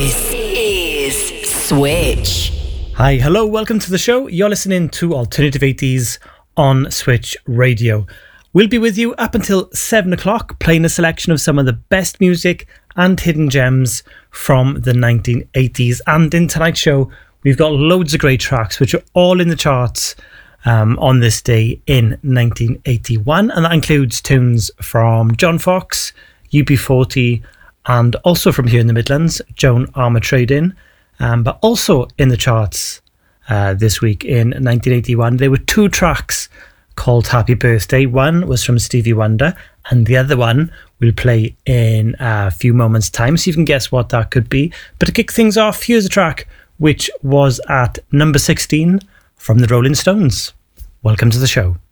This is Switch. Hi, hello, welcome to the show. You're listening to Alternative 80s on Switch Radio. We'll be with you up until 7 o'clock, playing a selection of some of the best music and hidden gems from the 1980s. And in tonight's show, we've got loads of great tracks, which are all in the charts on this day in 1981. And that includes tunes from John Foxx, UB40, and also from here in the Midlands, Joan Armatrading. But also in the charts this week in 1981, there were two tracks called Happy Birthday. One was from Stevie Wonder, and the other one we'll play in a few moments' time, so you can guess what that could be. But to kick things off, here's a track which was at number 16 from the Rolling Stones. Welcome to the show.